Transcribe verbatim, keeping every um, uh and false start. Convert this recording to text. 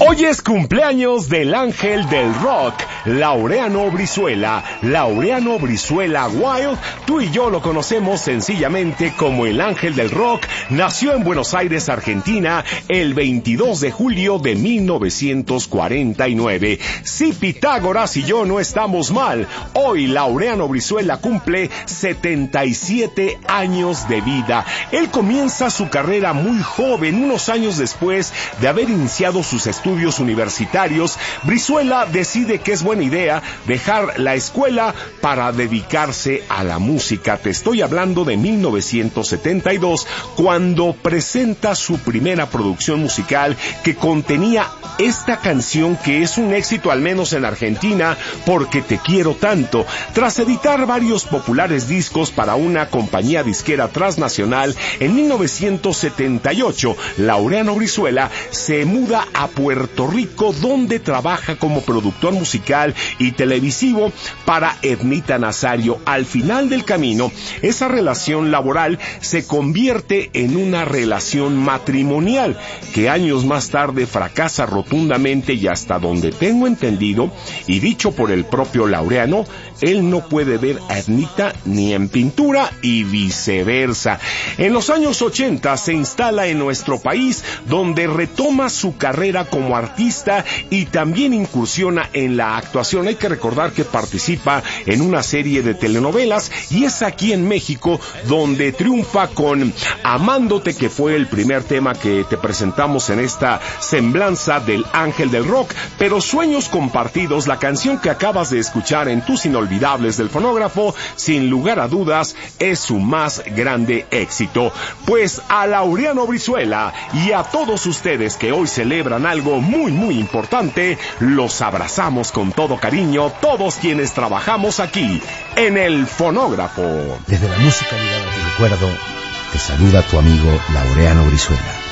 Hoy es cumpleaños del ángel del rock, Laureano Brizuela. Laureano Brizuela Wild, tú y yo lo conocemos sencillamente como el ángel del rock. Nació en Buenos Aires, Argentina, el veintidós de julio de mil novecientos cuarenta y nueve. Si Pitágoras y yo no estamos mal, hoy Laureano Brizuela cumple setenta y siete años de vida. Él comienza su carrera muy joven, unos años después de haber iniciado sus estudios universitarios. Brizuela decide que es buena idea dejar la escuela para dedicarse a la música. Te estoy hablando de mil novecientos setenta y dos, cuando presenta su primera producción musical que contenía esta canción que es un éxito al menos en Argentina, Porque te quiero tanto. Tras editar varios populares discos para una compañía disquera transnacional, en mil novecientos setenta y ocho, Laureano Brizuela se muda a Puerto Rico, donde trabaja como productor musical y televisivo para Ednita Nazario. Al final del camino, esa relación laboral se convierte en una relación matrimonial, que años más tarde fracasa rotundamente, y hasta donde tengo entendido, y dicho por el propio Laureano, él no puede ver a Ednita ni en pintura y viceversa. En los años ochenta se instala en nuestro país, donde retoma su carrera como artista y también incursiona en la actuación. Hay que recordar que participa en una serie de telenovelas, y es aquí en México donde triunfa con Amándote, que fue el primer tema que te presentamos en esta semblanza del ángel del rock. Pero Sueños Compartidos, la canción que acabas de escuchar en tus inolvidables del fonógrafo, sin lugar a dudas es su más grande éxito. Pues a Laureano Brizuela y a todos ustedes que hoy celebran algo muy muy importante, los abrazamos con todo cariño, todos quienes trabajamos aquí en el fonógrafo. Desde la música ligada a tu recuerdo, te saluda tu amigo Laureano Brizuela.